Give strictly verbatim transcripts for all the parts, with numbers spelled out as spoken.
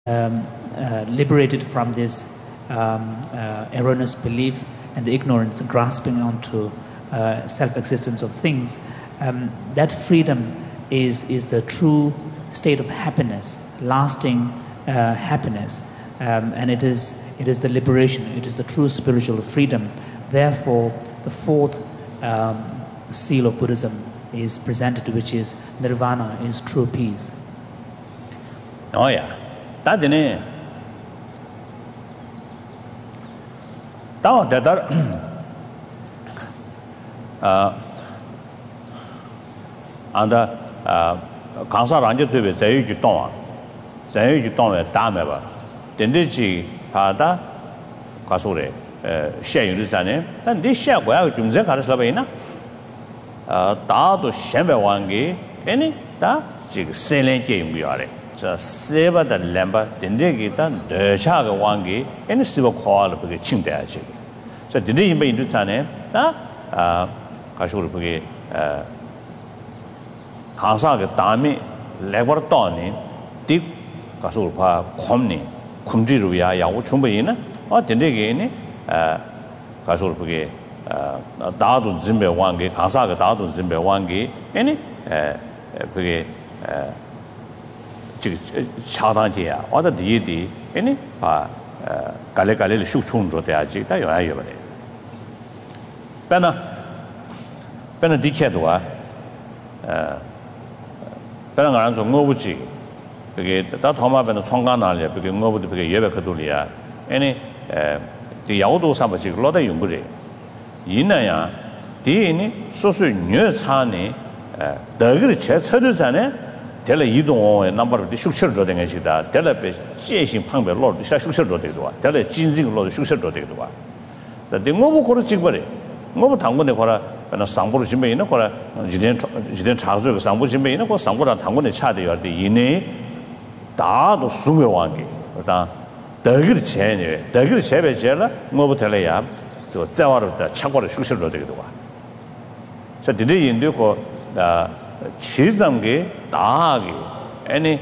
um, uh, liberated from this um, uh, erroneous belief and the ignorance, grasping onto uh, self-existence of things, um, that freedom is, is the true state of happiness, lasting uh, happiness, um, and it is, it is the liberation, it is the true spiritual freedom. Therefore, the fourth um, seal of Buddhism is presented, which is nirvana, is true peace. Oh yeah. That's it. Now that uh, and uh, Kansa Ranger to be say you don't say you don't damn ever. Then did she Pada Kasure share you this name? Then this share where you can Karslavina. Uh, Da to Shembe Wangi, any da jig sailing game we are. Seva the Lamba, Dindegita, the Chaga Wangi, and civil call of the Chingdachi. So did he be into Tane? Da Kashurpugi Kansaga Dami, Labortoni, Dick Kasurpa, Comni, Kumjiruya, Yawuchumbaina, or Dindegini, Kasurpugi, Dadu Zimbe Wangi, Kansaga Dadu Zimbe Wangi, any Pigi. 차단지야 어디 뒤에 아니 아 갈래갈래 슉충으로 돼야지 다 요아요 버려. 배나 배나 디케도아 어 배나 가는 좀 뭐부지 그게 다 도마배는 총간날이야 그게 뭐부터 그게 예배거들이야 아니 에 야오도 사버지 로다 용거리 이나야 디니 소소 녀차니 에 더그 제처르잖아 Tell you don't number of the sugar rodding as you that. Tell a chasing pump lord, the sugar rodding. Tell a ginseng lord, the sugar rodding. So the mobile court chickberry. Mobile tango necora and a sample jimmy, or you didn't charge with sample jimmy, or sample and tango chadi or the ine da do sume wangi. The good chain, the good chebe jella, mobile telea, so tell of the chakor sugar rodding. So did he induce the 치zam게 다하게 아니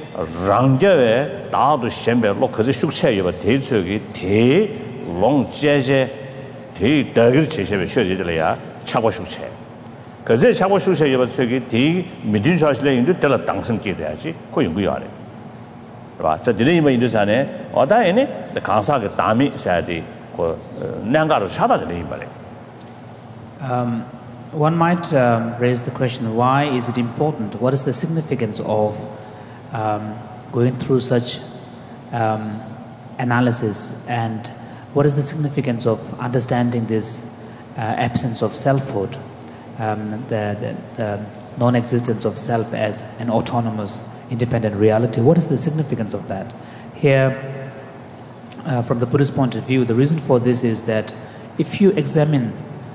랑자에 다도 셴베로 그저 숙체여버 대초기 대 롱제제 대 더글 제세베 쉬어지들이야 차고 숙체 그저 차고 숙체여버 저기 대 미딘샤실에 인도 때라 당선게 돼야지 그 연구야 봐. 저 드네이면 인도산에 어다에네 강사가 담이 사야지 그 냥가로 찾아들이 말이야. Um One might um, raise the question, why is it important? What is the significance of um, going through such um, analysis, and what is the significance of understanding this uh, absence of selfhood, um, the, the, the non-existence of self as an autonomous, independent reality? What is the significance of that? Here, uh, from the Buddhist point of view, the reason for this is that if you examine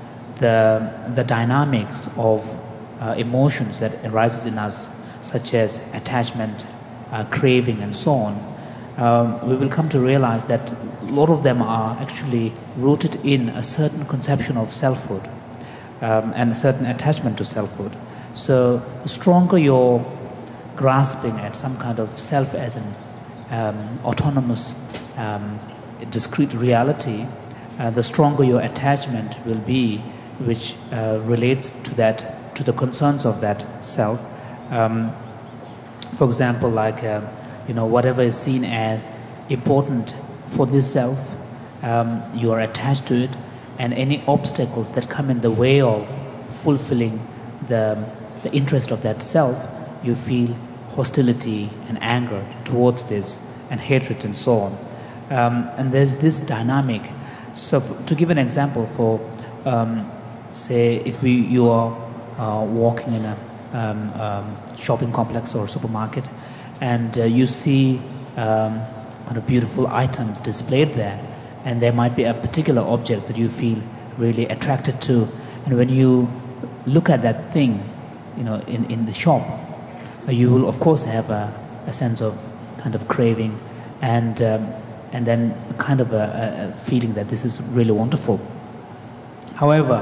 the the dynamics of uh, emotions that arises in us, such as attachment, uh, craving, and so on, um, we will come to realize that a lot of them are actually rooted in a certain conception of selfhood um, and a certain attachment to selfhood. So the stronger you're grasping at some kind of self as an um, autonomous, um, discrete reality, uh, the stronger your attachment will be, which uh, relates to that, to the concerns of that self. Um, for example, like uh, you know, whatever is seen as important for this self, um, you are attached to it, and any obstacles that come in the way of fulfilling the the interest of that self, you feel hostility and anger towards this, and hatred and so on. Um, and there's this dynamic. So, f- to give an example, for um, say if we you are uh, walking in a um, um, shopping complex or supermarket, and uh, you see um, kind of beautiful items displayed there, and there might be a particular object that you feel really attracted to, and when you look at that thing, you know, in, in the shop, uh, you will of course have a, a sense of kind of craving, and um, and then kind of a, a feeling that this is really wonderful. However,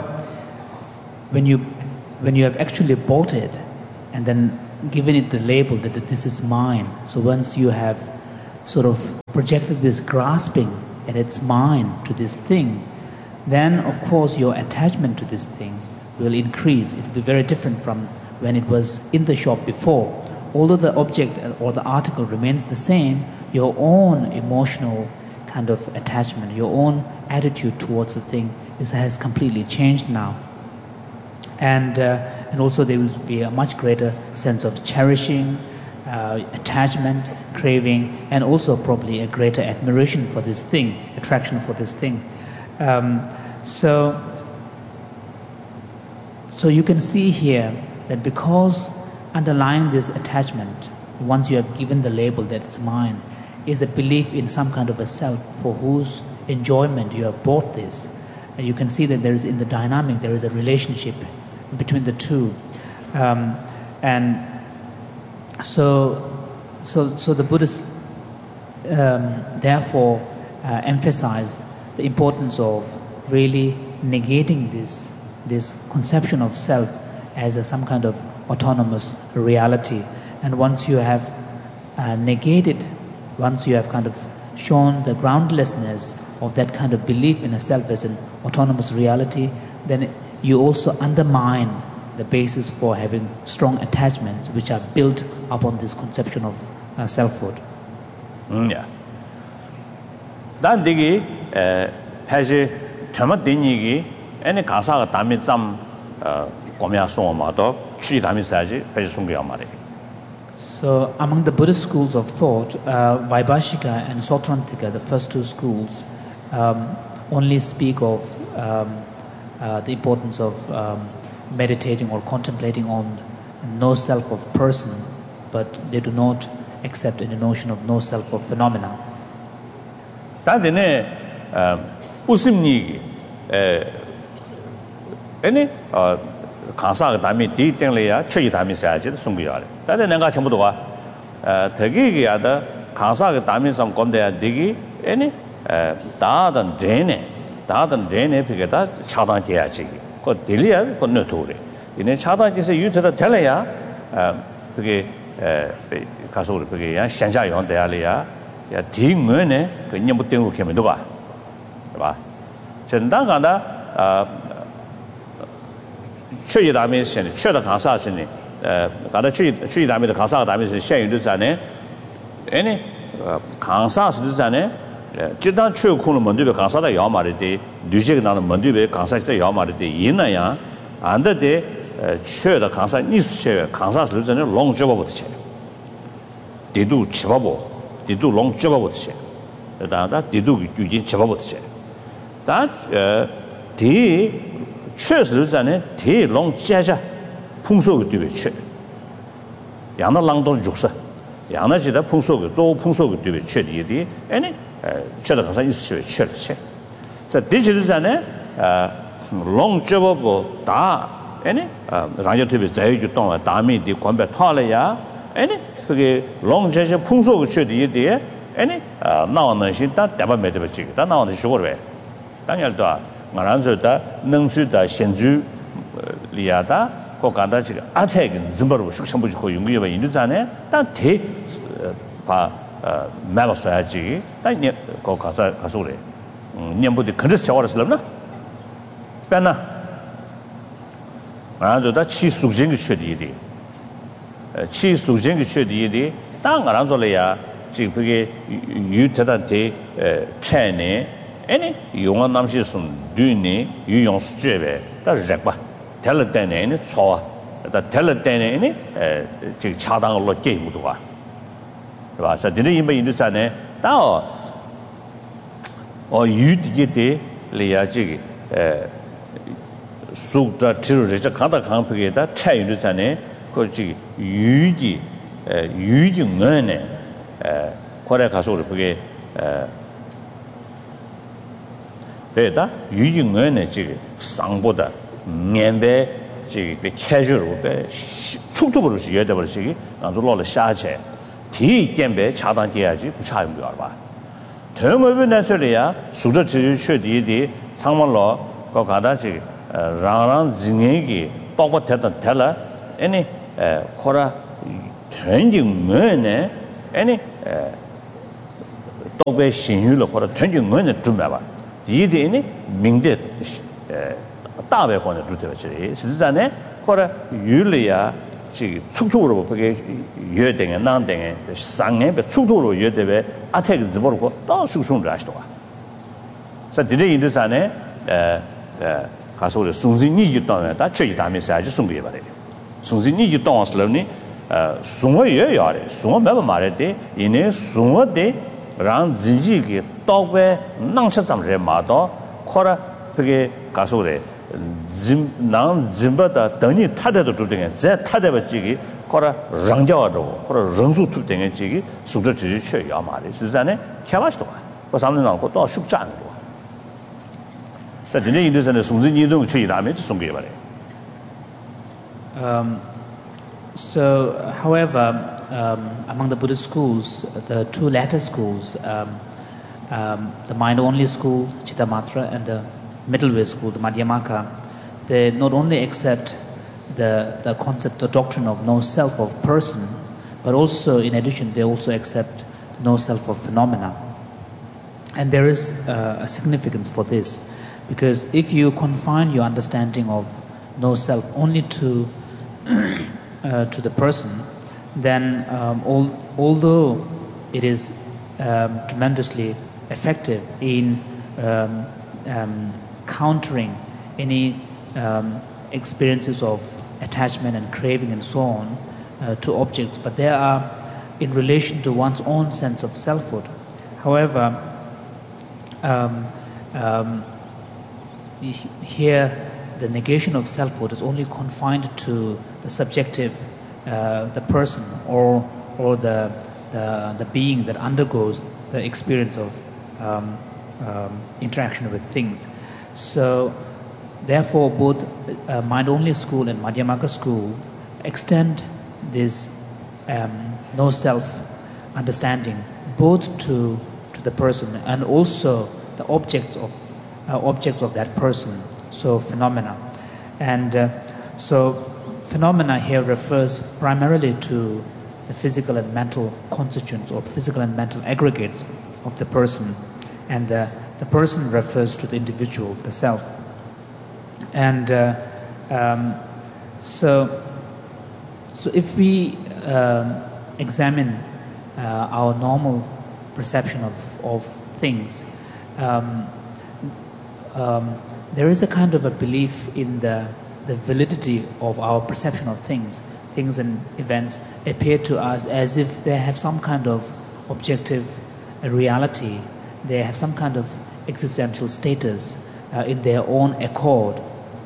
when you when you have actually bought it and then given it the label that, that this is mine, so once you have sort of projected this grasping in its mind to this thing, then of course your attachment to this thing will increase. It will be very different from when it was in the shop before. Although the object or the article remains the same, your own emotional kind of attachment, your own attitude towards the thing is, has completely changed now. And, uh, and also there will be a much greater sense of cherishing, uh, attachment, craving, and also probably a greater admiration for this thing, attraction for this thing. Um, so, so you can see here that because underlying this attachment, once you have given the label that it's mine, is a belief in some kind of a self for whose enjoyment you have bought this. And you can see that there is, in the dynamic, there is a relationship between the two. Um, and so, so, so the Buddhists um, therefore uh, emphasized the importance of really negating this, this conception of self as a, some kind of autonomous reality. And once you have uh, negated, once you have kind of shown the groundlessness of that kind of belief in a self as an autonomous reality, then you also undermine the basis for having strong attachments which are built upon this conception of uh, selfhood. Mm, yeah. Dan digi phaji thama dinigi ene kasaga dami zam komya soma do chi dami saji phaji sungya mare. So among the Buddhist schools of thought, uh, Vaibhashika and Sautrantika, the first two schools, um, only speak of um, uh, the importance of um, meditating or contemplating on no self of person, but they do not accept any notion of no self of phenomena. Tadine usimni ene kansa dami di tengle ya chyi dami saji sungya le. Tade nenga chembu do wa thegi ya da kansa dami sam komde ya digi ene da dan dene da dan dene phige da chadan je ya chi ko diliya ko no to re. Ine chadan je se yu da tele ya phige 가서 우리 그게 야 현자 용대야리야 야 뒤응은에 그 nhiệm 땡고 개면 도가 봐 전당가다 아 최이다면 신 최다 강사신이 에 가다 최 최이다면 강사가 다면서 현유도 전에 아니 강사스도 전에 지단 최고는 먼저 강사다 야 말이지 뉴제가 나는 먼저 강사시다 야 말이지 이나야 안데데 최다 강사 니스 강사스도 전에 롱저버부터 디두 치바보 디두 롱 치바보듯이 다다 디두 규진 치바보듯이 다디 최스르자네 디롱 짜자 풍속의 뒤에 최 양나 랑도 죽사 양나지다 풍속의 조 풍속의 뒤에 최디디 아니 최다 가서 있으셔 최체 자 디지르자네 롱 치바보 다 아니 라저 뒤에 자유주 동안 다음에 디 관배 타려야 아니 그게 롱제제 풍속의 최대에 아니 나오는 신다 대바 매대버지 다 나오는 식으로 해 당연도 말한서다 능수다 현주 리아다 고간다지 아택은 좀버로 숙성부지 고 용기가 있는잖아요 다대바 매버서야지 다니 고 가서 가서 그래 년부터 그래서 저거를 빼나 말한서다 치숙진의 최대에 치 수쟁의 최대에 땅 알아서려야 지금 그게 유태단테 체내 아니 용한 남시선 뒤니 유용수제베 다 렉바 텔레테네 소와 다 텔레테네 에 지금 차당으로 게임도가 봐. 자, 드네 임바 인도산에 다어 어 유디게데 레야지 에 수다 트르르자 가다 강프게다 차인도산에 그지 유지 에 유증은에 에 거래 가서 우리 그게 에 배다 유증은에 지금 상보다 년배 지금 캐주얼로 배 속도로 지어야 버리기 안으로를 샤체 뒤 겜배 차단돼야지 부차는 거 알아. 대응업에 내서야 수저 지주 최디디 상말로 거 가다지 라랑 진행이 뻑뻑했던 텔라 아니 에 코라 전증면에 아니 독배 신유로或者团结我的准备吧，第一点呢，明的呃大外国的主对是，实际上呢，或者有了呀，这个速度了不给约定的、难定的，三年被速度了约定的，啊，这个直播了过，到手上这是多啊。所以这点意思上呢，呃呃，他说的送进你就当然，但这一大面是还是送给吧的，送进你就当时了呢。呃，送我也要的，送我没办法的，因为送我的让自己给到外能吃怎么人买到，或者这个告诉的，人让人不的等你他的都注定，在他的这个或者人家的或者人数注定的这个素质只是缺要嘛的，实际上呢，天万多，我上面让我到手占多，在今天有的时候呢，送子你都缺一大面就送给我的。 Um. So, however, um, among the Buddhist schools, the two latter schools, um, um, the mind-only school, Chittamatra, and the middle way school, the Madhyamaka, they not only accept the, the concept, the doctrine of no self of person, but also, in addition, they also accept no self of phenomena. And there is uh, a significance for this, because if you confine your understanding of no self only to Uh, to the person, then um, all, although it is um, tremendously effective in um, um, countering any um, experiences of attachment and craving and so on uh, to objects, but they are in relation to one's own sense of selfhood. However, um, um, here the negation of selfhood is only confined to the subjective, uh, the person or or the, the the being that undergoes the experience of um, um, interaction with things. So, therefore, both uh, mind-only school and Madhyamaka school extend this um, no self understanding both to to the person and also the objects of uh, objects of that person. So phenomena, and uh, so. Phenomena here refers primarily to the physical and mental constituents or physical and mental aggregates of the person, and the, the person refers to the individual, the self. And uh, um, so, so if we um, examine uh, our normal perception of, of things, um, um, there is a kind of a belief in the the validity of our perception of things. Things and events appear to us as if they have some kind of objective reality. They have some kind of existential status uh, in their own accord.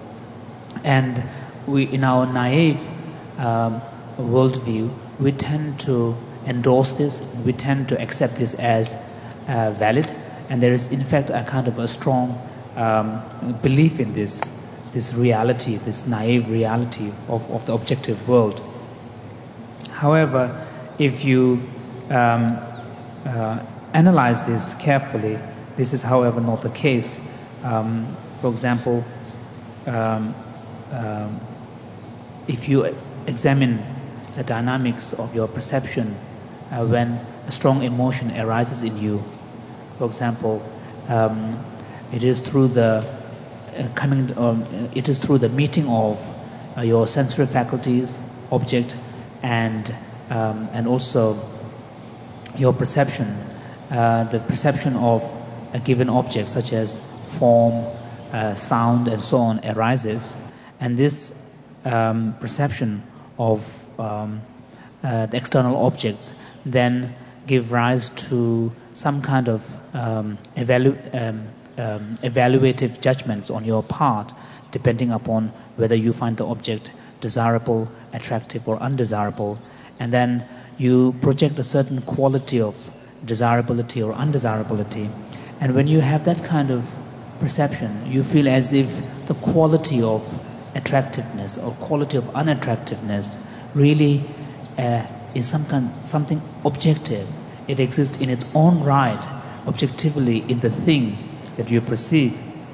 And we, in our naive um, worldview, we tend to endorse this, we tend to accept this as uh, valid, and there is in fact a kind of a strong um, belief in this this reality, this naive reality of, of the objective world. However, if you um, uh, analyze this carefully, this is however not the case. Um, for example, um, um, if you examine the dynamics of your perception uh, when a strong emotion arises in you, for example, um, it is through the Uh, coming, um, it is through the meeting of uh, your sensory faculties, object, and um, and also your perception, uh, the perception of a given object, such as form, uh, sound, and so on, arises, and this um, perception of um, uh, the external objects then give rise to some kind of um, evalu- um, Um, evaluative judgments on your part, depending upon whether you find the object desirable, attractive, or undesirable, and then you project a certain quality of desirability or undesirability. And when you have that kind of perception, you feel as if the quality of attractiveness or quality of unattractiveness really uh, is some kind, something objective. It exists in its own right, objectively in the thing that you perceive,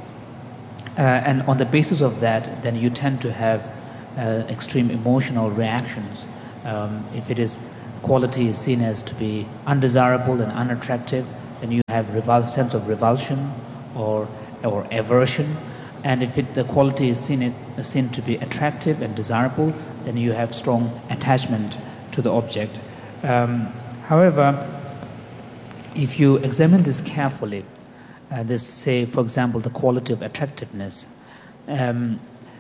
uh, and on the basis of that, then you tend to have uh, extreme emotional reactions. Um, if it is quality is seen as to be undesirable and unattractive, then you have revul- sense of revulsion or, or aversion. And if it, the quality is seen, it, seen to be attractive and desirable, then you have strong attachment to the object. Um, however, if you examine this carefully, uh, this, say, for example, the quality of attractiveness, um,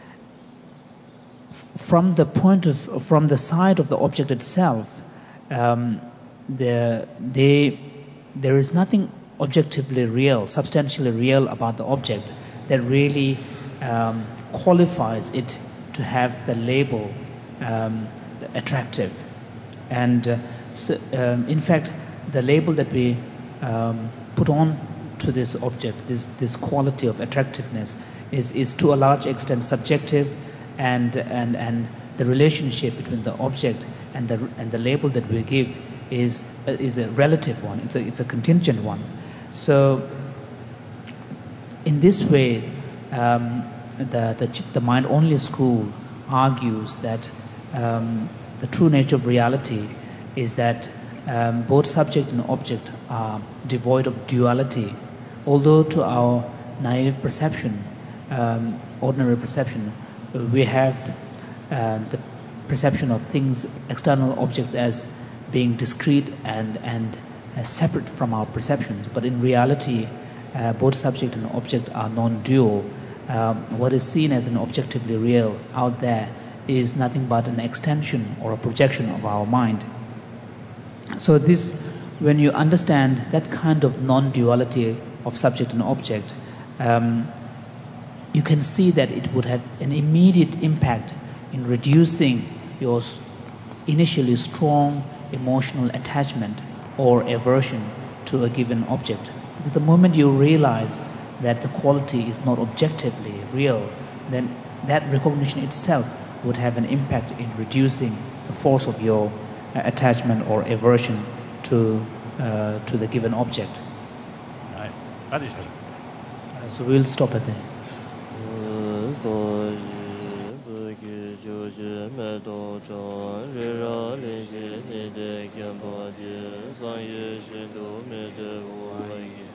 f- from the point of, from the side of the object itself, um, the, they, there is nothing objectively real, substantially real about the object that really um, qualifies it to have the label um, attractive. And uh, so, um, in fact, the label that we um, put on to this object, this, this quality of attractiveness, is, is to a large extent subjective, and, and, and the relationship between the object and the, and the label that we give is, uh, is a relative one, it's a, it's a contingent one. So in this way, um, the, the, the mind-only school argues that um, the true nature of reality is that um, both subject and object are devoid of duality, although to our naive perception, um, ordinary perception, we have uh, the perception of things, external objects, as being discrete and, and uh, separate from our perceptions. But in reality, uh, both subject and object are non-dual. Um, what is seen as an objectively real out there is nothing but an extension or a projection of our mind. So this, when you understand that kind of non-duality of subject and object, um, you can see that it would have an immediate impact in reducing your initially strong emotional attachment or aversion to a given object. Because the moment you realize that the quality is not objectively real, then that recognition itself would have an impact in reducing the force of your uh, attachment or aversion to uh, to the given object. Right. That is Uh, so we'll stop at there. Sang ye shi du me de wu yi